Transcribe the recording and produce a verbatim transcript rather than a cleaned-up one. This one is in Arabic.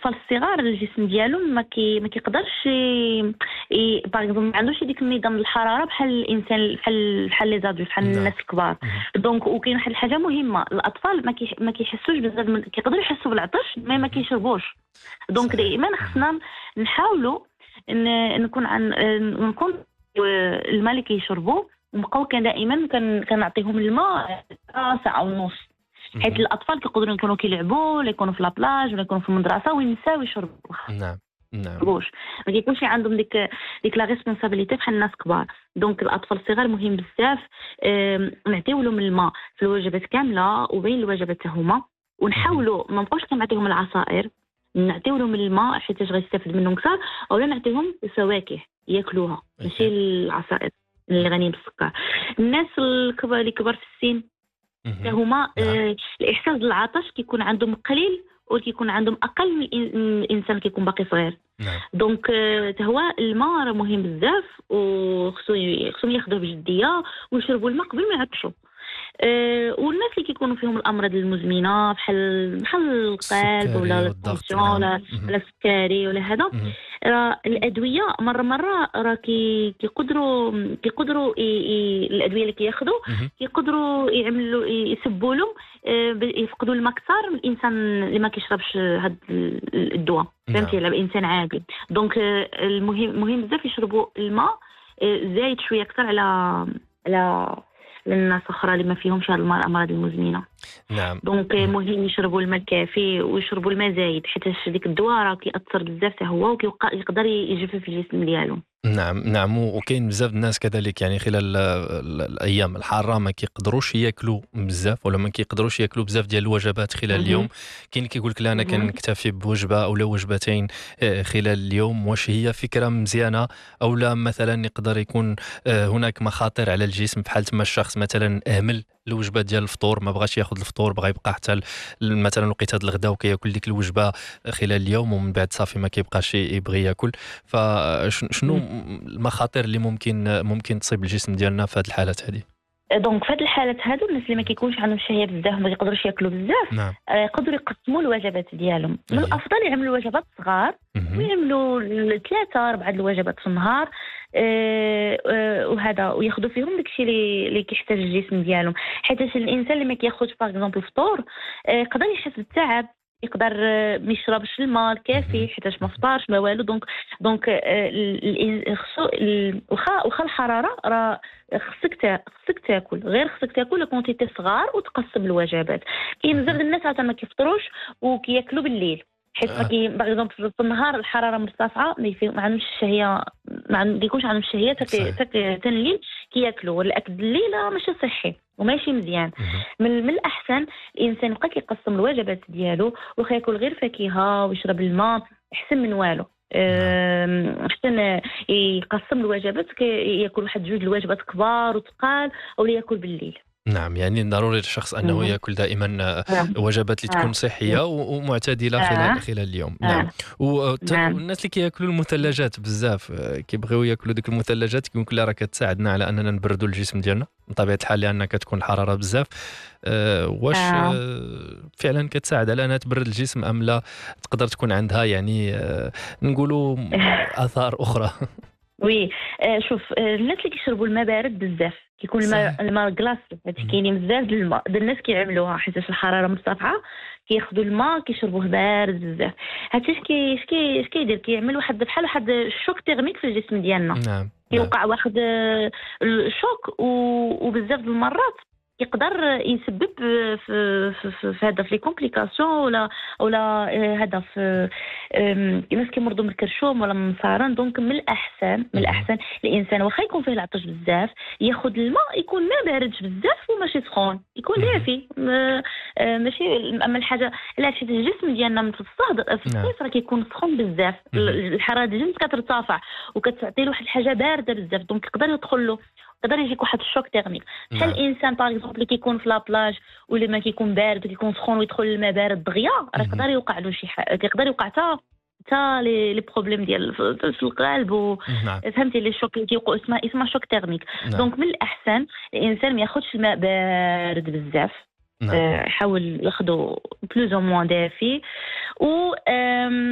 الاطفال الصغار الجسم ديالهم ما كي ما كيقدرش باغ اكزومبل ما عندوش هذيك النظام الحراره بحال الانسان بحال بحال لي زادولت بحال نعم. الناس الكبار. دونك وكاين واحد الحاجه مهمه، الاطفال ما كيح... ما كيحسوش بزاف من... كيقدروا يحسوا بالعطش مي ما كيشربوش. دونك صحيح. دائما خصنا نحاولوا ن... نكون عن نكون الماء اللي كيشربوا ونبقاو كان دائما كان كنعطيهم الماء ساعه ونص، حيت الاطفال كيقدروا يكونوا كيلعبوا ولا يكونوا في لابلاج ولا يكونوا في المدرسه وينساو يشربوا. نعم نعم بوش ما كيكونش عندهم ديك ديك لا ريسبونسابيلتي بحال الناس كبار. دونك الاطفال الصغار مهم بزاف نعطيو لهم الماء في الوجبات كامله وبين الوجبات حتى هما، ونحاولوا ما نبقاوش كنعطيهم العصائر، نعطيو لهم الماء حيت غيستافد منهم كثر، اولا نعطيهم الفواكه ياكلوها ماشي العصائر اللي غنيين بالسكر. الناس الكبار اللي كبار في السن حتى هما آه الاحساس بالعطش كيكون عندهم قليل وكيكون عندهم اقل من الانسان كيكون باقي صغير. نعم. دونك حتى هو الماء راه مهم بزاف وخصو خصهم ياخذوه بجديه ويشربوا الماء قبل ما يعطشوا. أه والناس اللي كيكونوا فيهم الامراض المزمنه بحال بحال القلب ولا التنسيون ولا ولا السكري ولا هذا، راه الادويه مره مره راه كي كيقدروا كيقدروا الادويه اللي كياخذوا كيقدروا يعملوا يسبوا لهم أه يفقدوا الماء اكثر من الانسان اللي ما كيشربش هذا الدواء. فهمتي؟ على الانسان عادي. دونك المهم مهم بزاف يشربوا الماء زايد شويه اكثر على على للناس اخرى اللي ما فيهمش هذه الامراض المزمنه. نعم. دونك مهم يشربوا الماء الكافي ويشربوا الماء زايد حيت ديك الدواء راه كيأثر بزاف حتى هو ويقدر يجفف الجسم ديالهم. نعم نعم. وكاين بزاف الناس كذلك يعني خلال الايام الحاره ما كيقدروش ياكلوا بزاف ولا ما كيقدروش ياكلوا بزاف ديال الوجبات خلال اليوم. كاين كيقول لك لا انا كنكتفي بوجبه او لا وجبتين خلال اليوم. واش هي فكره مزيانه او لا؟ مثلا يقدر يكون هناك مخاطر على الجسم بحال تما الشخص مثلا اهمل الوجبه ديال الفطور، ما بغاش ياخذ الفطور، بغى يبقى حتى مثلا وقيته الغداء وكياكل ديك الوجبه خلال اليوم ومن بعد صافي ما كيبقاش يبغي ياكل. فشنو المخاطر اللي ممكن ممكن تصيب الجسم ديالنا في هذه الحالات هذه؟ دونك في هذه الحالات هادو الناس اللي ما كيكونش عندهم شهيه بزاف ما يقدروش ياكلوا بزاف، نعم. يقدروا يقسموا الوجبات ديالهم. من الافضل يعملوا وجبات صغار ويعملوا ثلاثه اربعه الوجبات في النهار أه أه وهذا وياخذوا فيهم داكشي اللي اللي كيحتاج الجسم ديالهم. حيت الانسان اللي ما كياخذش باغ اكزومبل الفطور يقدر يحس بالتعب، يقدر ما يشربش الماء الكافي حيت ما فطرش ما والو. دونك دونك خصو واخا واخا الحراره راه خصك خصك تاكل، غير خصك تاكل كونتيتي صغار وتقسم الوجبات. كاين بزاف الناس حتى ما كيفطروش وكياكلوا بالليل حيت ما كاين باغ اكزومبل في النهار الحراره مرتفعه ما عندهمش الشهيه، ما كيكونش عندهم الشهيه حتى الليل كياكلوا. والاكل الليل ماشي صحي وماشي مزيان. من, من الاحسن الانسان يبقى كيقسم الوجبات ديالو واخا ياكل غير فاكهه ويشرب الماء احسن من والو. احسن يقسم الوجبات ياكل واحد جوج الوجبات كبار وثقال او ياكل بالليل. نعم. يعني ضروري للشخص انه ياكل دائما وجبات اللي تكون صحيه ومعتدله خلال خلال اليوم. نعم. والناس اللي كياكلوا المثلجات بزاف كيبغيو ياكلوا ديك المثلجات كيقول لك لا راه كتساعدنا على اننا نبردوا الجسم ديالنا بطبيعه الحال لان كتكون الحراره بزاف. أه واش أه فعلا كتساعد على انها تبرد الجسم ام لا تقدر تكون عندها يعني أه نقولوا اثار اخرى؟ وي آه شوف آه الناس اللي كيشربوا الماء بارد بزاف كيكون الماء الماء كلاص هادي كاينين بزاف ديال الماء الناس كيعملوها حيت الحراره مرتفعه كياخذوا الماء كيشربوه بارد بزاف. هادشي كي اش كيدير كيعمل واحد بحال واحد الشوك تيرميك في الجسم ديالنا. نعم. كيوقع واحد الشوك وبزاف د المرات يقدر يسبب في في في هذا في لي كومبليكاسيون ولا ولا هذا في الناس كيمرضوا من الكرشوم ولا من الصران. دونك من الاحسن من الاحسن الانسان واخا يكون فيه العطش بزاف ياخذ الماء يكون ما باردش بزاف وماشي سخون، يكون دافي ماشي. اما الحاجه علاش حيت الجسم ديالنا من الصهد في الصيف راه كيكون سخون بزاف، الحراره ديال الجسم كترتفع وكتعطي له واحد الحاجه بارده بزاف. دونك يقدر يدخل له يقدر يجيك واحد الشوك تيرميك. بحال الانسان باغ اكزومبل اللي كيكون في لابلاج ولا ما كيكون بارد وكيكون سخون ويدخل الماء بارد دغيا راه يقدر يوقع له شي حاجه، يقدر يوقع حتى حتى لي بروبليم ديال في القلب و فهمتي لي شوك اللي كيوقعوا اسمها اسمها شوك تيرميك. دونك من الاحسن الانسان ما ياخذش الماء بارد بزاف، يحاول ياخذو بلوز او موان دافي و